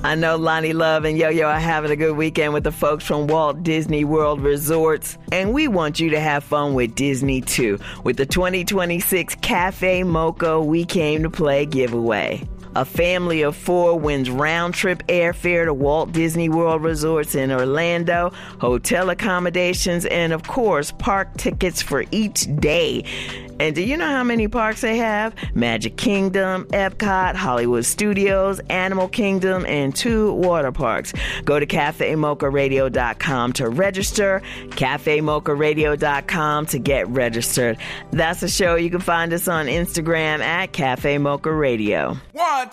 I know Lonnie Love and Yo-Yo are having a good weekend with the folks from Walt Disney World Resorts, and we want you to have fun with Disney too with the 2026 Cafe Mocha We Came to Play giveaway. A family of 4 wins round-trip airfare to Walt Disney World Resorts in Orlando, hotel accommodations, and, of course, park tickets for each day. And do you know how many parks they have? Magic Kingdom, Epcot, Hollywood Studios, Animal Kingdom, and 2 water parks. Go to CafeMochaRadio.com to register, CafeMochaRadio.com to get registered. That's the show. You can find us on Instagram at Cafe Mocha Radio. 1,